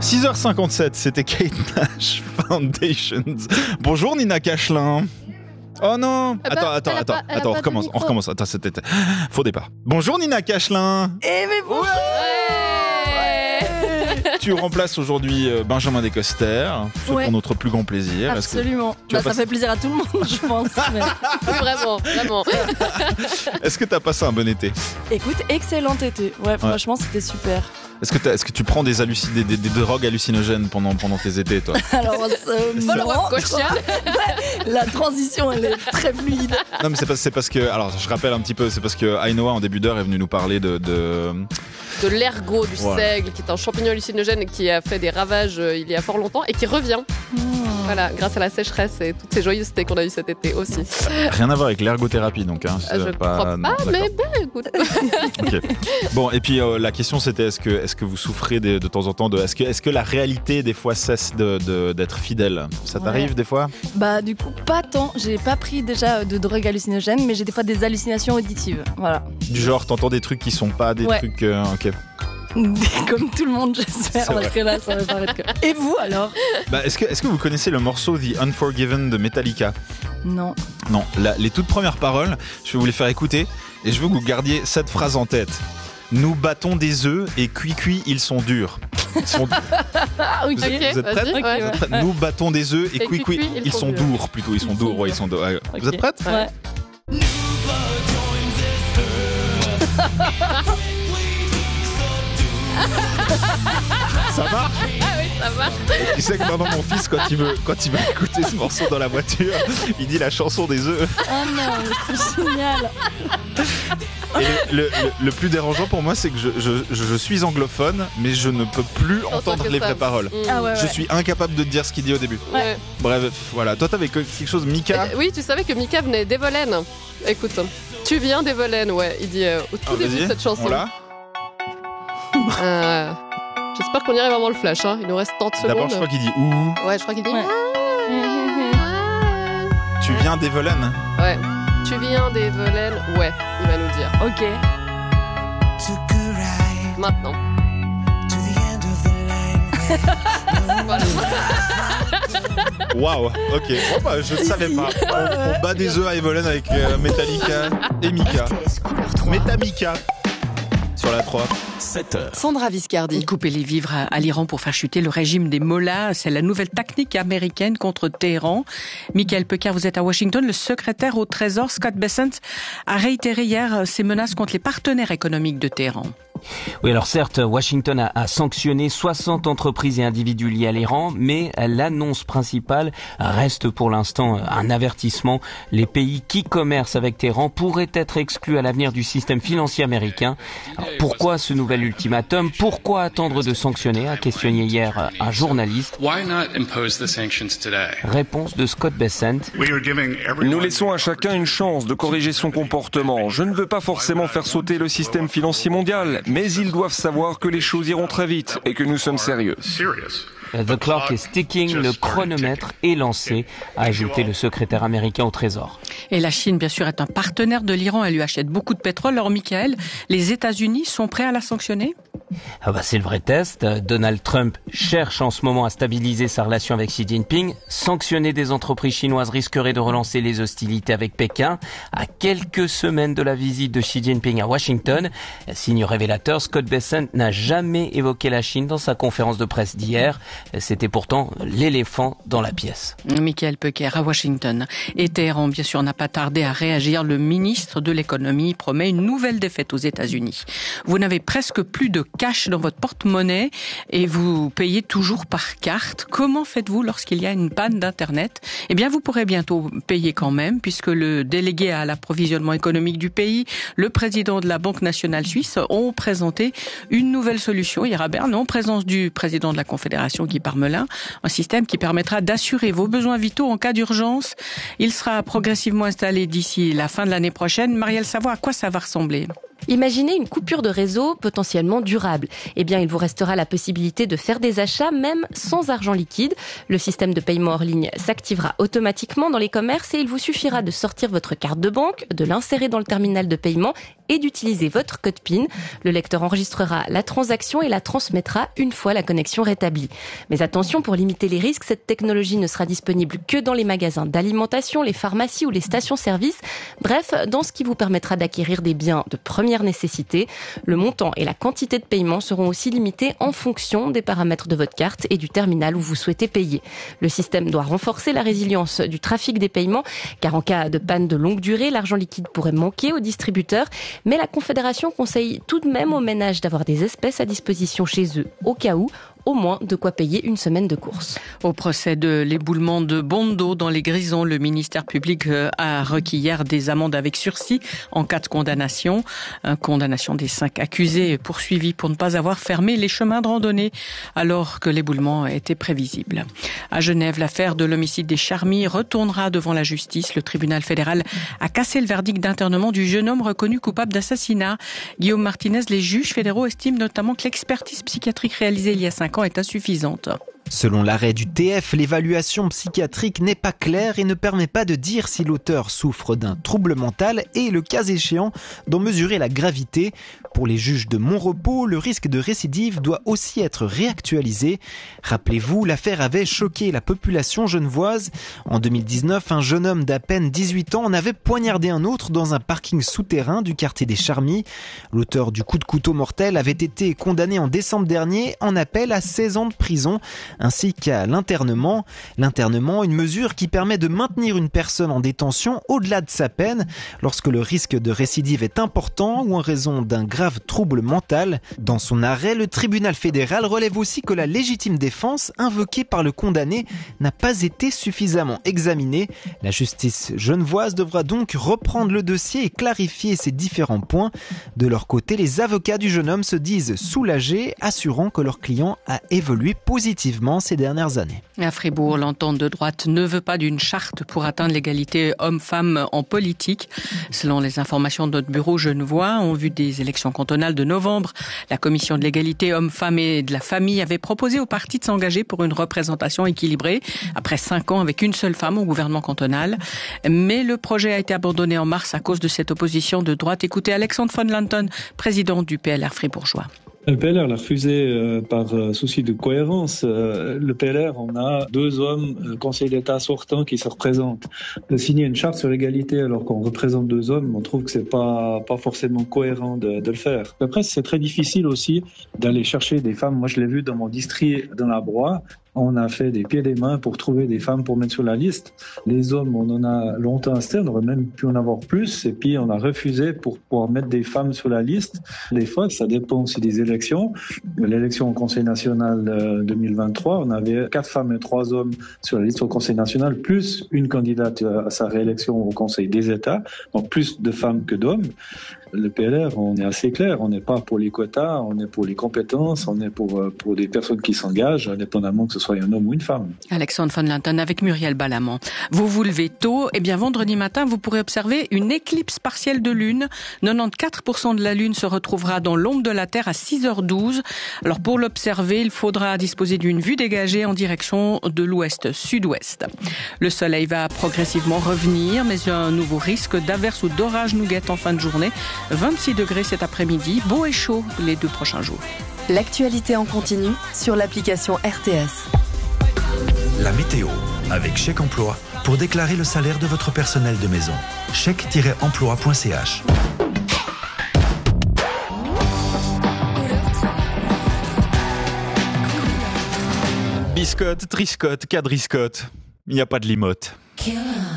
6h57, c'était Kate Nash Foundations. Bonjour Nina Cachelin. Oh non. Attends, on recommence. Attends, c'était faux départ. Bonjour Nina Cachelin. Eh mais bonjour. Tu remplaces aujourd'hui Benjamin Descoster, pour notre plus grand plaisir. Absolument. Ça fait plaisir à tout le monde, je pense. Mais... Vraiment. Est-ce que tu as passé un bon été ? Écoute, excellent été. Ouais, franchement, c'était super. Est-ce que tu prends des drogues hallucinogènes pendant tes étés, toi ? Alors, non. la transition, elle est très fluide. Non, mais c'est parce que, alors je rappelle un petit peu, c'est parce que Ainoa en début d'heure est venue nous parler de l'ergot du seigle, qui est un champignon hallucinogène et qui a fait des ravages il y a fort longtemps et qui revient. Voilà, grâce à la sécheresse et toutes ces joyeusetés qu'on a eues cet été aussi. Rien à voir avec l'ergothérapie, donc. Hein, je crois pas, mais écoute. Okay. Bon, et puis la question c'était est-ce que vous souffrez de temps en temps est-ce que la réalité des fois cesse d'être fidèle ? Ça t'arrive des fois ? Bah du coup pas tant. J'ai pas pris déjà de drogue hallucinogène, mais j'ai des fois des hallucinations auditives. Voilà. Du genre t'entends des trucs qui sont pas des trucs. Ok. Comme tout le monde, j'espère, parce que là, ça va paraître que... Et vous, alors ? Est-ce que vous connaissez le morceau The Unforgiven de Metallica ? Non. Non, les toutes premières paroles, je vais vous les faire écouter, et je veux que vous gardiez cette phrase en tête. Nous battons des œufs, et cuit, ils sont durs. Okay. Vous êtes prêtes ? Okay. Nous battons des œufs, et cuit, ils sont durs, plutôt. Ils sont durs, ouais, ils sont durs. Okay. Vous êtes prêtes ? Ouais. Ça marche ? Ah oui, ça marche. Tu sais que maintenant mon fils, quand il veut écouter ce morceau dans la voiture, il dit la chanson des œufs. Oh non, c'est génial. Et le plus dérangeant pour moi, c'est que je suis anglophone, mais je ne peux plus entendre les vraies paroles. Ah ouais. Je suis incapable de dire ce qu'il dit au début. Ouais. Bref, voilà. Toi, t'avais quelque chose, Mika ? Oui, tu savais que Mika venait d'Evelyn. Écoute, tu viens d'Evelyn, ouais. Il dit au tout début de cette chanson. On l'a ? J'espère qu'on y arrive avant le flash, hein. Il nous reste 30 secondes. D'abord, je crois qu'il dit ouh. Ouais, je crois qu'il dit. Tu viens d'Evelyn ? Ouais. Tu viens d'Evelyn ? Ouais, il va nous dire. Ok. Maintenant. Voilà. Waouh, ok. Bon, bah, je ne savais pas. On bat des œufs à Evelyn avec Metallica et Mika. Metamika. Sur la 3. 7h. Sandra Viscardi. Couper les vivres à l'Iran pour faire chuter le régime des mollahs, c'est la nouvelle technique américaine contre Téhéran. Michael Pecker, vous êtes à Washington. Le secrétaire au Trésor, Scott Bessent, a réitéré hier ses menaces contre les partenaires économiques de Téhéran. Oui, alors certes, Washington a sanctionné 60 entreprises et individus liés à l'Iran, mais l'annonce principale reste pour l'instant un avertissement. Les pays qui commercent avec Téhéran pourraient être exclus à l'avenir du système financier américain. Alors, pourquoi ce nouvel ultimatum ? Pourquoi attendre de sanctionner ? A questionné hier un journaliste. Réponse de Scott Bessent. Nous laissons à chacun une chance de corriger son comportement. Je ne veux pas forcément faire sauter le système financier mondial, mais ils doivent savoir que les choses iront très vite et que nous sommes sérieux. The clock is ticking, le chronomètre est lancé, a ajouté le secrétaire américain au Trésor. Et la Chine, bien sûr, est un partenaire de l'Iran. Elle lui achète beaucoup de pétrole. Alors, Michael, les États-Unis sont prêts à la sanctionner ? C'est le vrai test. Donald Trump cherche en ce moment à stabiliser sa relation avec Xi Jinping. Sanctionner des entreprises chinoises risquerait de relancer les hostilités avec Pékin. À quelques semaines de la visite de Xi Jinping à Washington, signe révélateur, Scott Bessent n'a jamais évoqué la Chine dans sa conférence de presse d'hier. C'était pourtant l'éléphant dans la pièce. Michael Pecker à Washington. Et Téhéran, bien sûr, n'a pas tardé à réagir. Le ministre de l'économie promet une nouvelle défaite aux États-Unis. Vous n'avez presque plus de cash dans votre porte-monnaie et vous payez toujours par carte. Comment faites-vous lorsqu'il y a une panne d'Internet ? Eh bien, vous pourrez bientôt payer quand même, puisque le délégué à l'approvisionnement économique du pays, le président de la Banque nationale suisse, ont présenté une nouvelle solution hier à Berne, en présence du président de la Confédération, Guy Parmelin, un système qui permettra d'assurer vos besoins vitaux en cas d'urgence. Il sera progressivement installé d'ici la fin de l'année prochaine. Marielle Savoie, à quoi ça va ressembler ? Imaginez une coupure de réseau potentiellement durable. Eh bien, il vous restera la possibilité de faire des achats même sans argent liquide. Le système de paiement hors ligne s'activera automatiquement dans les commerces et il vous suffira de sortir votre carte de banque, de l'insérer dans le terminal de paiement et d'utiliser votre code PIN. Le lecteur enregistrera la transaction et la transmettra une fois la connexion rétablie. Mais attention, pour limiter les risques, cette technologie ne sera disponible que dans les magasins d'alimentation, les pharmacies ou les stations-service. Bref, dans ce qui vous permettra d'acquérir des biens de première nécessité. Le montant et la quantité de paiement seront aussi limités en fonction des paramètres de votre carte et du terminal où vous souhaitez payer. Le système doit renforcer la résilience du trafic des paiements, car en cas de panne de longue durée, l'argent liquide pourrait manquer aux distributeurs. Mais la Confédération conseille tout de même aux ménages d'avoir des espèces à disposition chez eux, au cas où, au moins de quoi payer une semaine de courses. Au procès de l'éboulement de Bondo dans les Grisons, le ministère public a requis hier des amendes avec sursis en cas de condamnation. Condamnation des 5 accusés poursuivis pour ne pas avoir fermé les chemins de randonnée alors que l'éboulement était prévisible. À Genève, l'affaire de l'homicide des Charmy retournera devant la justice. Le tribunal fédéral a cassé le verdict d'internement du jeune homme reconnu coupable d'assassinat. Guillaume Martinez, les juges fédéraux estiment notamment que l'expertise psychiatrique réalisée il y a 5 ans est insuffisante. Selon l'arrêt du TF, l'évaluation psychiatrique n'est pas claire et ne permet pas de dire si l'auteur souffre d'un trouble mental et, le cas échéant, d'en mesurer la gravité. Pour les juges de Montrepos, le risque de récidive doit aussi être réactualisé. Rappelez-vous, l'affaire avait choqué la population genevoise. En 2019, un jeune homme d'à peine 18 ans en avait poignardé un autre dans un parking souterrain du quartier des Charmy. L'auteur du coup de couteau mortel avait été condamné en décembre dernier en appel à 16 ans de prison, ainsi qu'à l'internement. L'internement, une mesure qui permet de maintenir une personne en détention au-delà de sa peine lorsque le risque de récidive est important ou en raison d'un grave trouble mental. Dans son arrêt, le tribunal fédéral relève aussi que la légitime défense invoquée par le condamné n'a pas été suffisamment examinée. La justice genevoise devra donc reprendre le dossier et clarifier ses différents points. De leur côté, les avocats du jeune homme se disent soulagés, assurant que leur client a évolué positivement ces dernières années. À Fribourg, l'entente de droite ne veut pas d'une charte pour atteindre l'égalité homme-femme en politique. Selon les informations de notre bureau genevois, en vue des élections cantonales de novembre, la commission de l'égalité homme-femme et de la famille avait proposé aux partis de s'engager pour une représentation équilibrée après 5 ans avec une seule femme au gouvernement cantonal. Mais le projet a été abandonné en mars à cause de cette opposition de droite. Écoutez Alexandre von Lanton, président du PLR fribourgeois. Le PLR l'a refusé par souci de cohérence. Le PLR, on a 2 hommes, conseil d'État sortants, qui se représentent. De signer une charte sur l'égalité alors qu'on représente 2 hommes, on trouve que c'est pas forcément cohérent de le faire. Après, c'est très difficile aussi d'aller chercher des femmes. Moi, je l'ai vu dans mon district dans la Broye. On a fait des pieds et des mains pour trouver des femmes pour mettre sur la liste. Les hommes, on en a longtemps insisté, on aurait même pu en avoir plus. Et puis, on a refusé pour pouvoir mettre des femmes sur la liste. Des fois, ça dépend aussi des élections. L'élection au Conseil national 2023, on avait 4 femmes et 3 hommes sur la liste au Conseil national, plus une candidate à sa réélection au Conseil des États. Donc, plus de femmes que d'hommes. Le PLR, on est assez clair. On n'est pas pour les quotas, on est pour les compétences, on est pour des personnes qui s'engagent, indépendamment que ce soit un homme ou une femme. Alexandre von Lanton avec Muriel Balamant. Vous vous levez tôt, et bien vendredi matin, vous pourrez observer une éclipse partielle de lune. 94% de la lune se retrouvera dans l'ombre de la Terre à 6h12. Alors pour l'observer, il faudra disposer d'une vue dégagée en direction de l'ouest-sud-ouest. Le soleil va progressivement revenir, mais un nouveau risque d'averse ou d'orage nous guette en fin de journée. 26 degrés cet après-midi, beau et chaud les 2 prochains jours. L'actualité en continu sur l'application RTS. La météo avec Chèque Emploi pour déclarer le salaire de votre personnel de maison. chèque-emploi.ch. Biscotte, triscotte, quadriscotte. Il n'y a pas de limote.